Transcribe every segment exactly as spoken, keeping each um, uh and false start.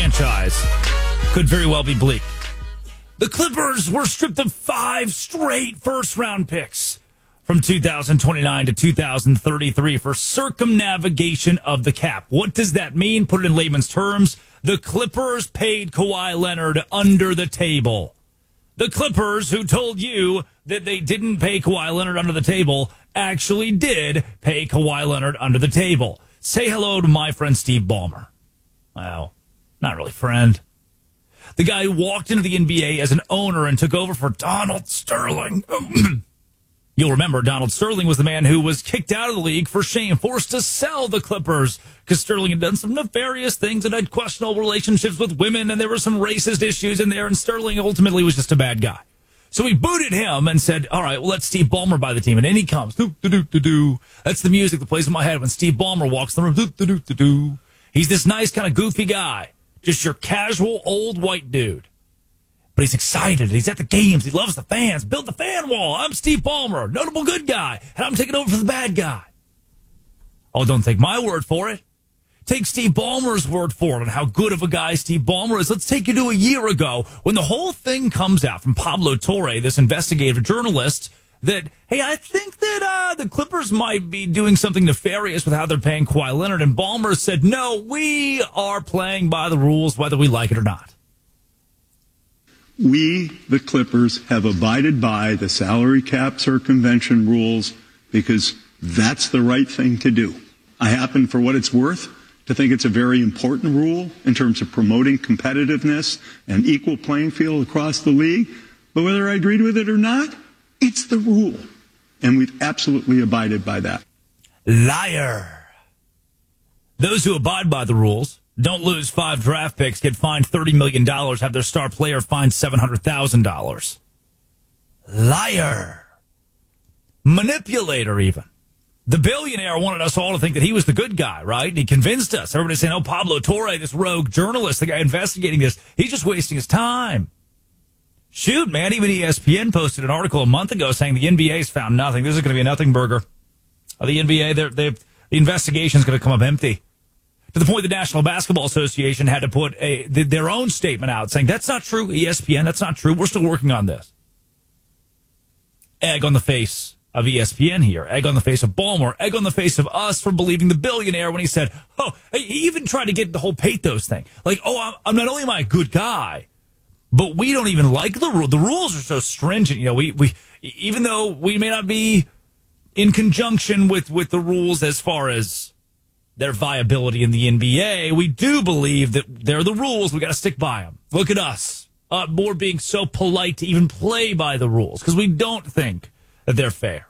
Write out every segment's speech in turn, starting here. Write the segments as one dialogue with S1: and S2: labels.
S1: franchise could very well be bleak. The Clippers were stripped of five straight first-round picks from two thousand twenty-nine to two thousand thirty-three for circumnavigation of the cap. What does that mean? Put it in layman's terms. The Clippers paid Kawhi Leonard under the table. The Clippers, who told you that they didn't pay Kawhi Leonard under the table, actually did pay Kawhi Leonard under the table. Say hello to my friend Steve Ballmer. Well, not really friend. The guy who walked into the N B A as an owner and took over for Donald Sterling. You'll remember Donald Sterling was the man who was kicked out of the league for shame, forced to sell the Clippers because Sterling had done some nefarious things and had questionable relationships with women, and there were some racist issues in there, and Sterling ultimately was just a bad guy. So we booted him and said, all right, well, let Steve Ballmer buy the team. And in he comes. Doo, doo, doo, doo, doo. That's the music that plays in my head when Steve Ballmer walks in the room. Doo, doo, doo, doo, doo. He's this nice kind of goofy guy, just your casual old white dude. But he's excited. He's at the games. He loves the fans. Build the fan wall. I'm Steve Ballmer, notable good guy, and I'm taking over for the bad guy. Oh, don't take my word for it. Take Steve Ballmer's word for it on how good of a guy Steve Ballmer is. Let's take you to a year ago when the whole thing comes out from Pablo Torre, this investigative journalist, that, hey, I think that uh, the Clippers might be doing something nefarious with how they're paying Kawhi Leonard. And Ballmer said, no, we are playing by the rules whether we like it or not.
S2: We, the Clippers, have abided by the salary cap circumvention rules because that's the right thing to do. I happen, for what it's worth, to think it's a very important rule in terms of promoting competitiveness and equal playing field across the league. But whether I agreed with it or not, it's the rule. And we've absolutely abided by that.
S1: Liar. Those who abide by the rules don't lose five draft picks, get fined thirty million dollars, have their star player fined seven hundred thousand dollars. Liar. Manipulator, even. The billionaire wanted us all to think that he was the good guy, right? And he convinced us. Everybody's saying, oh, Pablo Torre, this rogue journalist, the guy investigating this, he's just wasting his time. Shoot, man, even E S P N posted an article a month ago saying the N B A's found nothing. This is going to be a nothing burger. Uh, the N B A, they're, they've, the investigation's going to come up empty. To the point the National Basketball Association had to put a their own statement out saying, that's not true, E S P N, that's not true. We're still working on this. Egg on the face of E S P N here. Egg on the face of Ballmer. Egg on the face of us for believing the billionaire when he said, oh, he even tried to get the whole pathos thing. Like, oh, I'm, I'm not only am I a good guy, but we don't even like the rule. The rules are so stringent. You know, we, we even though we may not be in conjunction with, with the rules as far as their viability in the N B A, we do believe that they're the rules. We got to stick by them. Look at us. Uh, more being so polite to even play by the rules because we don't think that they're fair.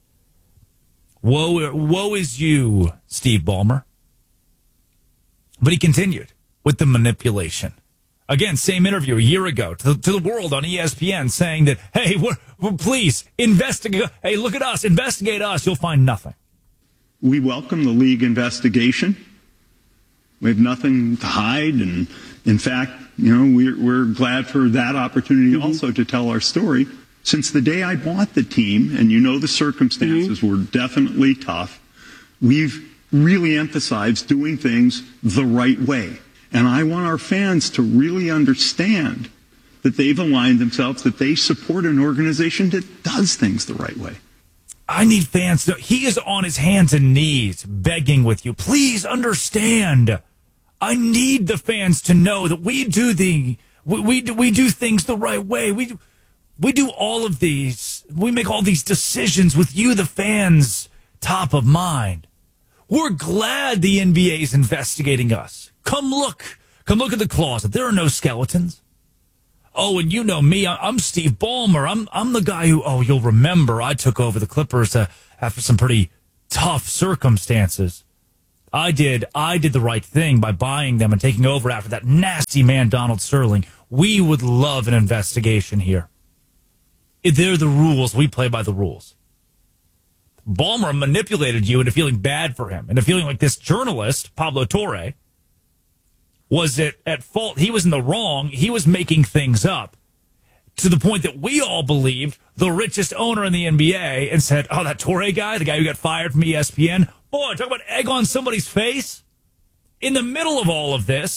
S1: Woe, woe is you, Steve Ballmer. But he continued with the manipulation. Again, same interview a year ago to the, to the world on E S P N saying that, hey, we're, we're, please investigate. Hey, look at us. Investigate us. You'll find nothing.
S2: We welcome the league investigation. We have nothing to hide. And in fact, you know, we're, we're glad for that opportunity mm-hmm. also to tell our story. Since the day I bought the team, and you know the circumstances mm-hmm. were definitely tough, we've really emphasized doing things the right way. And I want our fans to really understand that they've aligned themselves, that they support an organization that does things the right way.
S1: I need fans to, he is on his hands and knees begging with you. Please understand. I need the fans to know that we do the, we, we, do, we do things the right way. We, we do all of these. We make all these decisions with you, the fans, top of mind. We're glad the N B A is investigating us. Come look. Come look at the closet. There are no skeletons. Oh, and you know me, I'm Steve Ballmer. I'm I'm the guy who, oh, you'll remember, I took over the Clippers uh, after some pretty tough circumstances. I did I did the right thing by buying them and taking over after that nasty man, Donald Sterling. We would love an investigation here. They're the rules. We play by the rules. Ballmer manipulated you into feeling bad for him, into feeling like this journalist, Pablo Torre, was at, at fault. He was in the wrong. He was making things up to the point that we all believed the richest owner in the N B A and said, oh, that Torre guy, the guy who got fired from E S P N, boy, talk about egg on somebody's face. In the middle of all of this,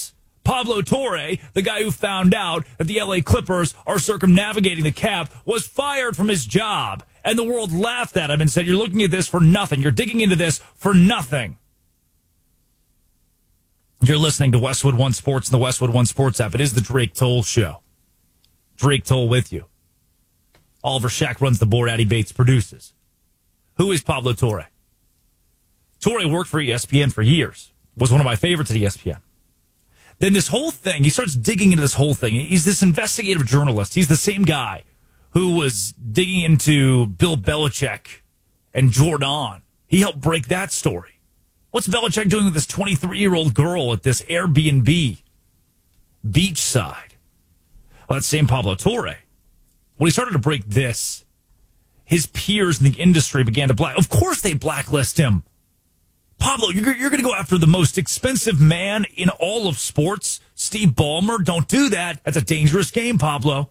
S1: Pablo Torre, the guy who found out that the L A Clippers are circumnavigating the cap, was fired from his job. And the world laughed at him and said, you're looking at this for nothing. You're digging into this for nothing. You're listening to Westwood One Sports and the Westwood One Sports app. It is the Drake Toll Show. Drake Toll with you. Oliver Shack runs the board. Addy Bates produces. Who is Pablo Torre? Torre worked for E S P N for years. Was one of my favorites at E S P N. Then this whole thing, he starts digging into this whole thing. He's this investigative journalist. He's the same guy who was digging into Bill Belichick and Jordan. He helped break that story. What's Belichick doing with this twenty-three-year-old girl at this Airbnb beachside? Well, that same Pablo Torre. When he started to break this, his peers in the industry began to black. Of course they blacklist him. Pablo, you're, you're going to go after the most expensive man in all of sports, Steve Ballmer. Don't do that. That's a dangerous game, Pablo.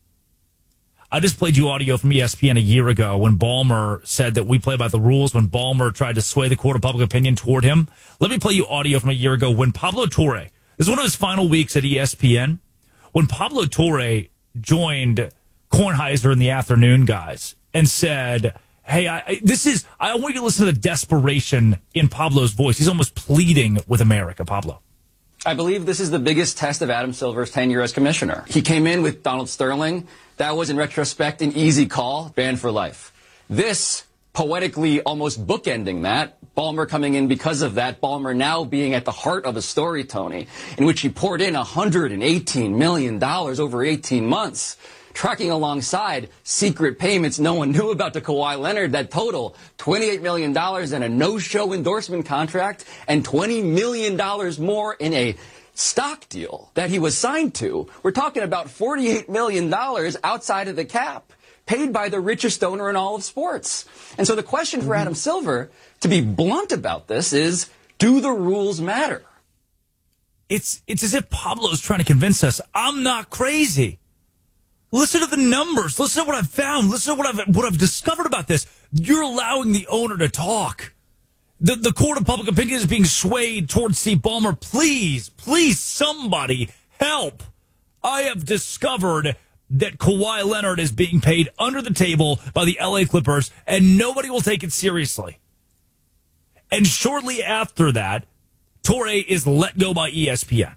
S1: I just played you audio from E S P N a year ago when Ballmer said that we play by the rules, when Ballmer tried to sway the court of public opinion toward him. Let me play you audio from a year ago when Pablo Torre, this is one of his final weeks at E S P N, when Pablo Torre joined Kornheiser and the afternoon guys and said, hey, I, I, this is, I want you to listen to the desperation in Pablo's voice. He's almost pleading with America, Pablo.
S3: I believe this is the biggest test of Adam Silver's tenure as commissioner. He came in with Donald Sterling. That was, in retrospect, an easy call, banned for life. This, poetically almost bookending that, Ballmer coming in because of that, Ballmer now being at the heart of a story, Tony, in which he poured in one hundred eighteen million dollars over eighteen months. Tracking alongside secret payments no one knew about to Kawhi Leonard that total twenty-eight million dollars in a no-show endorsement contract and twenty million dollars more in a stock deal that he was signed to. We're talking about forty-eight million dollars outside of the cap, paid by the richest owner in all of sports. And so the question for Adam Silver, to be blunt about this, is, do the rules matter?
S1: It's, it's as if Pablo's trying to convince us, I'm not crazy. Listen to the numbers. Listen to what I've found. Listen to what I've what I've discovered about this. You're allowing the owner to talk. The the court of public opinion is being swayed towards Steve Ballmer. Please, please, somebody help. I have discovered that Kawhi Leonard is being paid under the table by the L A Clippers, and nobody will take it seriously. And shortly after that, Torre is let go by E S P N.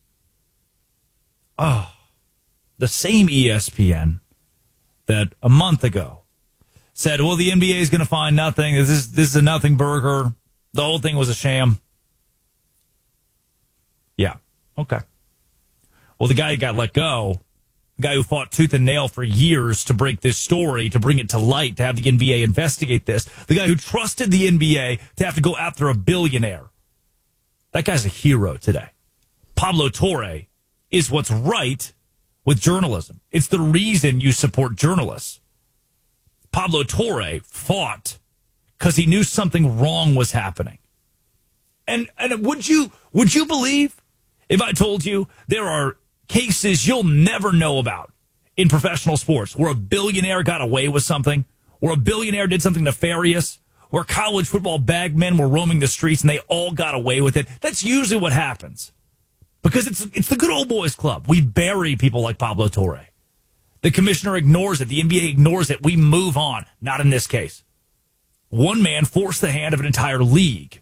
S1: Oh. The same E S P N that a month ago said, well, the N B A is going to find nothing. This is, this is a nothing burger. The whole thing was a sham. Yeah. Okay. Well, the guy who got let go, the guy who fought tooth and nail for years to break this story, to bring it to light, to have the N B A investigate this, the guy who trusted the N B A to have to go after a billionaire, that guy's a hero today. Pablo Torre is what's right with journalism. It's the reason you support journalists. Pablo Torre fought because he knew something wrong was happening. And and would you would you believe if I told you there are cases you'll never know about in professional sports where a billionaire got away with something, where a billionaire did something nefarious, where college football bagmen were roaming the streets and they all got away with it? That's usually what happens. Because it's it's the good old boys club. We bury people like Pablo Torre. The commissioner ignores it. The N B A ignores it. We move on. Not in this case. One man forced the hand of an entire league.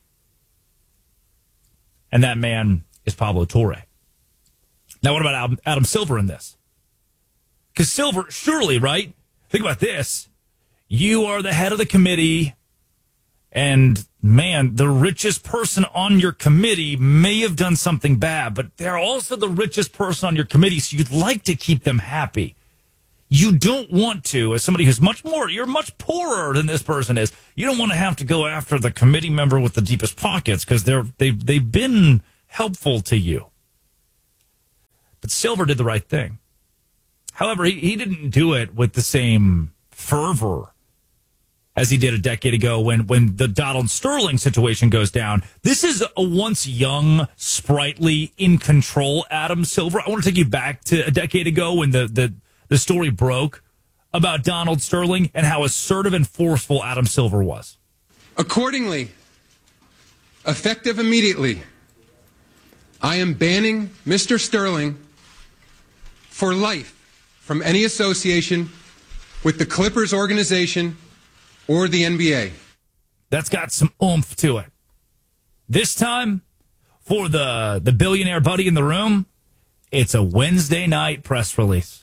S1: And that man is Pablo Torre. Now, what about Adam, Adam Silver in this? Because Silver, surely, right? Think about this. You are the head of the committee. And, man, the richest person on your committee may have done something bad, but they're also the richest person on your committee, so you'd like to keep them happy. You don't want to, as somebody who's much more, you're much poorer than this person is, you don't want to have to go after the committee member with the deepest pockets because they're they've, they've been helpful to you. But Silver did the right thing. However, he, he didn't do it with the same fervor as he did a decade ago when, when the Donald Sterling situation goes down. This is a once young, sprightly, in control Adam Silver. I want to take you back to a decade ago when the, the, the story broke about Donald Sterling and how assertive and forceful Adam Silver was.
S4: Accordingly, effective immediately, I am banning Mister Sterling for life from any association with the Clippers organization or the N B A.
S1: That's got some oomph to it. This time, for the, the billionaire buddy in the room, it's a Wednesday night press release.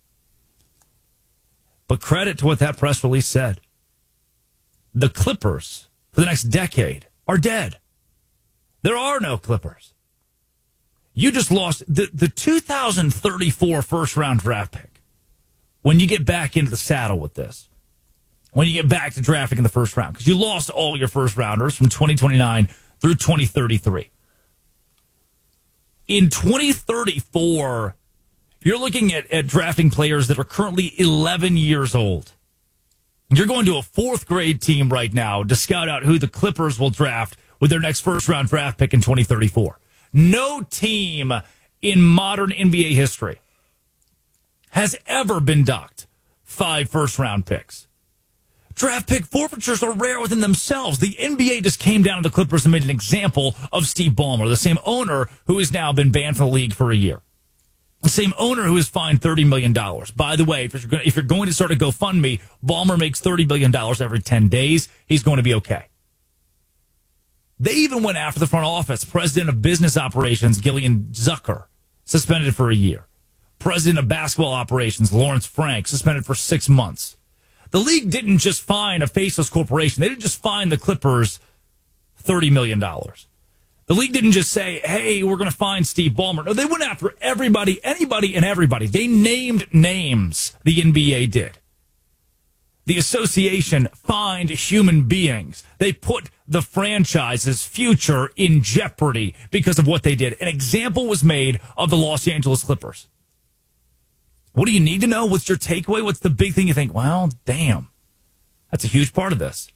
S1: But credit to what that press release said. The Clippers, for the next decade, are dead. There are no Clippers. You just lost the, the two thousand thirty-four first-round draft pick. When you get back into the saddle with this, when you get back to drafting in the first round, because you lost all your first-rounders from twenty twenty-nine through twenty thirty-three. In twenty thirty-four, you're looking at, at drafting players that are currently eleven years old. You're going to a fourth-grade team right now to scout out who the Clippers will draft with their next first-round draft pick in twenty thirty-four. No team in modern N B A history has ever been docked five first-round picks. Draft pick forfeitures are rare within themselves. The N B A just came down to the Clippers and made an example of Steve Ballmer, the same owner who has now been banned from the league for a year. The same owner who is fined thirty million dollars. By the way, if you're, going, if you're going to start a GoFundMe, Ballmer makes thirty million dollars every ten days. He's going to be okay. They even went after the front office. President of Business Operations, Gillian Zucker, suspended for a year. President of Basketball Operations, Lawrence Frank, suspended for six months. The league didn't just fine a faceless corporation. They didn't just fine the Clippers thirty million dollars. The league didn't just say, hey, we're going to fine Steve Ballmer. No, they went after everybody, anybody and everybody. They named names, the N B A did. The association fined human beings. They put the franchise's future in jeopardy because of what they did. An example was made of the Los Angeles Clippers. What do you need to know? What's your takeaway? What's the big thing you think, well, damn, that's a huge part of this?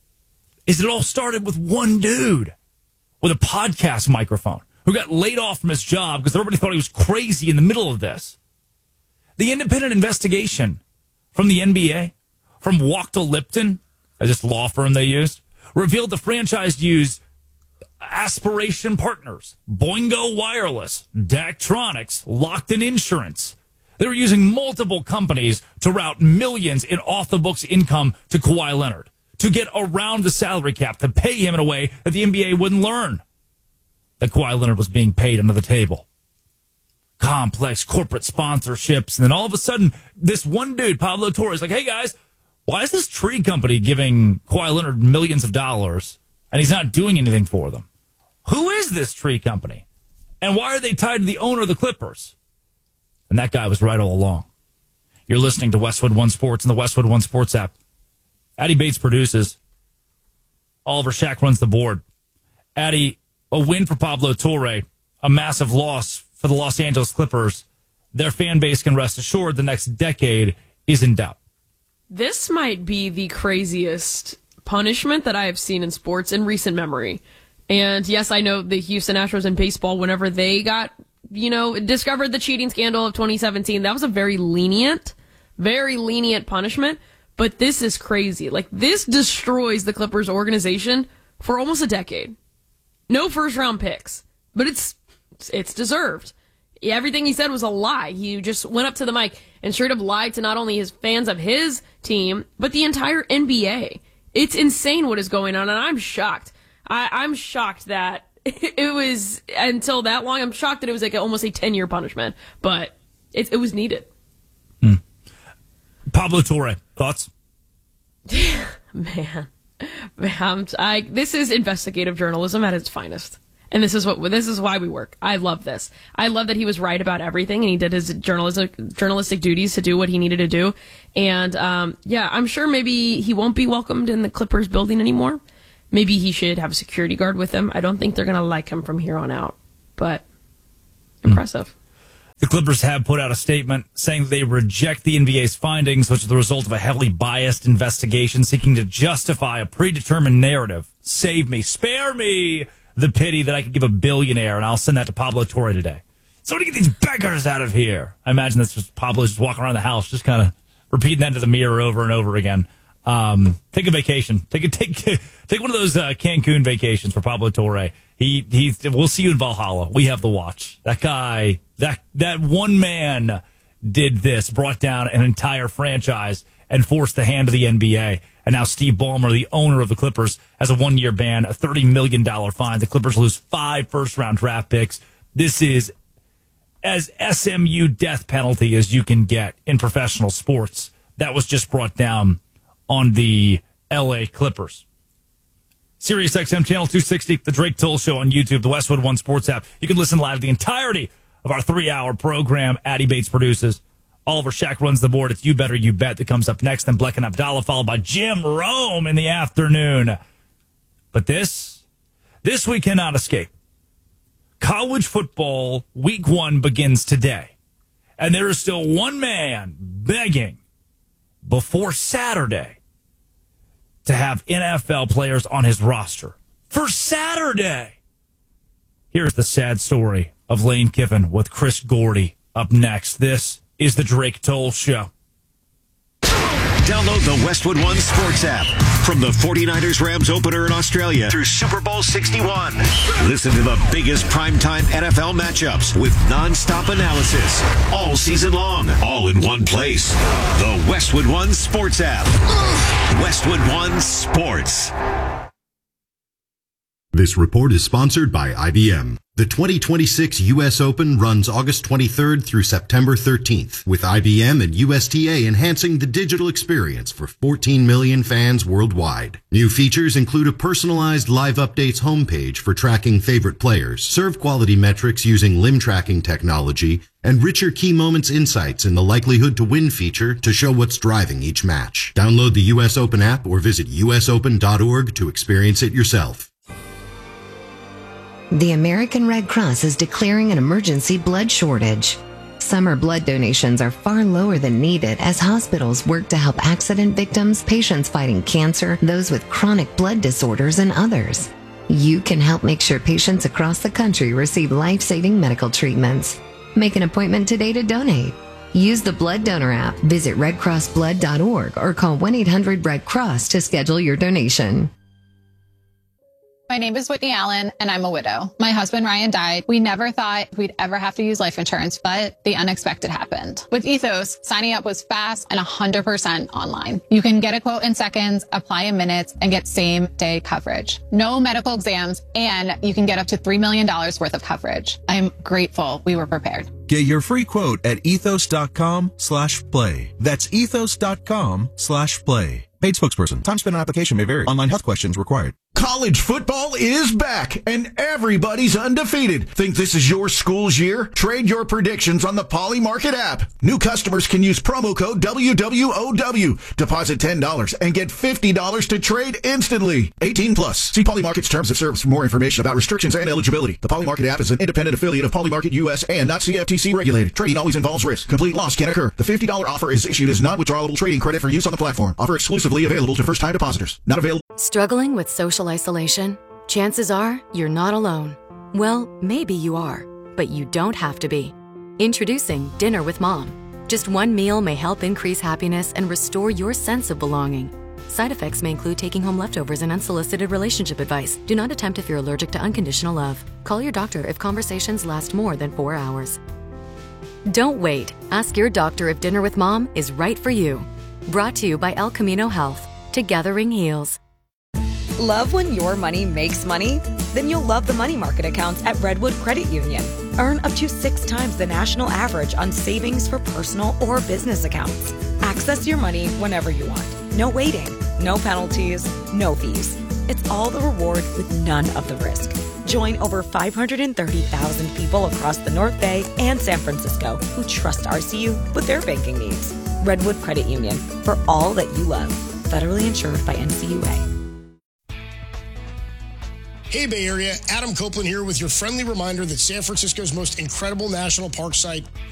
S1: Is it all started with one dude with a podcast microphone who got laid off from his job because everybody thought he was crazy in the middle of this. The independent investigation from the N B A, from Wachtell Lipton, as this law firm they used, revealed the franchise used Aspiration Partners, Boingo Wireless, Daktronics, Lockton Insurance. They were using multiple companies to route millions in off-the-books income to Kawhi Leonard, to get around the salary cap, to pay him in a way that the N B A wouldn't learn that Kawhi Leonard was being paid under the table. Complex corporate sponsorships. And then all of a sudden, this one dude, Pablo Torre, is like, hey, guys, why is this tree company giving Kawhi Leonard millions of dollars and he's not doing anything for them? Who is this tree company? And why are they tied to the owner of the Clippers? And that guy was right all along. You're listening to Westwood One Sports and the Westwood One Sports app. Addy Bates produces. Oliver Shack runs the board. Addy, a win for Pablo Torre, a massive loss for the Los Angeles Clippers. Their fan base can rest assured the next decade is in doubt.
S5: This might be the craziest punishment that I have seen in sports in recent memory. And yes, I know the Houston Astros in baseball, whenever they got, you know, discovered the cheating scandal of twenty seventeen, that was a very lenient, very lenient punishment. But this is crazy. Like, this destroys the Clippers organization for almost a decade. No first round picks, but it's, it's deserved. Everything he said was a lie. He just went up to the mic and straight up lied to not only his fans of his team, but the entire N B A. It's insane what is going on, and I'm shocked. I, I'm shocked that it was, until that long, I'm shocked that it was like almost a ten-year punishment, but it, it was needed.
S1: Hmm. Pablo Torre, thoughts?
S5: Man, man I, this is investigative journalism at its finest. And this is what this is why we work. I love this. I love that he was right about everything, and he did his journalistic journalistic duties to do what he needed to do. And um, yeah, I'm sure maybe he won't be welcomed in the Clippers building anymore. Maybe he should have a security guard with him. I don't think they're gonna like him from here on out. But impressive. Mm.
S1: The Clippers have put out a statement saying that they reject the N B A's findings, which are the result of a heavily biased investigation seeking to justify a predetermined narrative. Save me, spare me the pity that I could give a billionaire, and I'll send that to Pablo Torre today. Somebody get these beggars out of here. I imagine that's just Pablo's just walking around the house, just kind of repeating that to the mirror over and over again. Um, take a vacation. Take a take take one of those uh, Cancun vacations for Pablo Torre. He he. We'll see you in Valhalla. We have the watch. That guy. That that one man did this. Brought down an entire franchise and forced the hand of the N B A. And now Steve Ballmer, the owner of the Clippers, has a one year ban, a thirty million dollar fine. The Clippers lose five first round draft picks. This is as S M U death penalty as you can get in professional sports. That was just brought down on the L A Clippers. Sirius X M Channel two sixty, The Drake Toll Show on YouTube, the Westwood One Sports app. You can listen live to the entirety of our three-hour program. Addie Bates produces. Oliver Shack runs the board. It's You Better You Bet that comes up next. Then Bleck and Abdallah, followed by Jim Rome in the afternoon. But this, this we cannot escape. College football week one begins today. And there is still one man begging before Saturday to have N F L players on his roster. For Saturday! Here's the sad story of Lane Kiffin with Chris Gordy up next. This is the Drake Toll Show.
S6: Download the Westwood One Sports app. From the forty-niners Rams opener in Australia through Super Bowl sixty-one. Listen to the biggest primetime N F L matchups with nonstop analysis all season long, all in one place. The Westwood One Sports app. Westwood One Sports.
S7: This report is sponsored by I B M. The twenty twenty-six U S Open runs August twenty-third through September thirteenth, with I B M and U S T A enhancing the digital experience for fourteen million fans worldwide. New features include a personalized live updates homepage for tracking favorite players, serve quality metrics using limb tracking technology, and richer key moments insights in the likelihood to win feature to show what's driving each match. Download the U S Open app or visit U S open dot org to experience it yourself.
S8: The American Red Cross is declaring an emergency blood shortage. Summer blood donations are far lower than needed as hospitals work to help accident victims, patients fighting cancer, those with chronic blood disorders, and others. You can help make sure patients across the country receive life-saving medical treatments. Make an appointment today to donate. Use the Blood Donor app, visit red cross blood dot org, or call one eight hundred red cross to schedule your donation.
S9: My name is Whitney Allen, and I'm a widow. My husband, Ryan, died. We never thought we'd ever have to use life insurance, but the unexpected happened. With Ethos, signing up was fast and one hundred percent online. You can get a quote in seconds, apply in minutes, and get same-day coverage. No medical exams, and you can get up to three million dollars worth of coverage. I'm grateful we were prepared.
S10: Get your free quote at ethos dot com slash play. That's ethos dot com slash play. Paid spokesperson. Time spent on application may vary. Online health questions required.
S11: College football is back, and everybody's undefeated. Think this is your school's year? Trade your predictions on the Poly Market app. New customers can use promo code W W O W. Deposit ten dollars and get fifty dollars to trade instantly. eighteen plus. See Poly Market's terms of service for more information about restrictions and eligibility. The Poly Market app is an independent affiliate of Poly Market U S and not C F T C regulated. Trading always involves risk. Complete loss can occur. The fifty dollars offer is issued as non-withdrawable trading credit for use on the platform. Offer exclusively available to first-time depositors. Not available.
S12: Struggling with social isolation? Chances are you're not alone. Well, maybe you are, but you don't have to be. Introducing Dinner with Mom. Just one meal may help increase happiness and restore your sense of belonging. Side effects may include taking home leftovers and unsolicited relationship advice. Do not attempt if you're allergic to unconditional love. Call your doctor if conversations last more than four hours. Don't wait. Ask your doctor if Dinner with Mom is right for you. Brought to you by El Camino Health. Together heals.
S13: Love when your money makes money? Then you'll love the money market accounts at Redwood Credit Union. Earn up to six times the national average on savings for personal or business accounts. Access your money whenever you want. No waiting, no penalties, no fees. It's all the reward with none of the risk. Join over five hundred thirty thousand people across the North Bay and San Francisco who trust R C U with their banking needs. Redwood Credit Union, for all that you love. Federally insured by N C U A.
S14: Hey Bay Area, Adam Copeland here with your friendly reminder that San Francisco's most incredible national park site,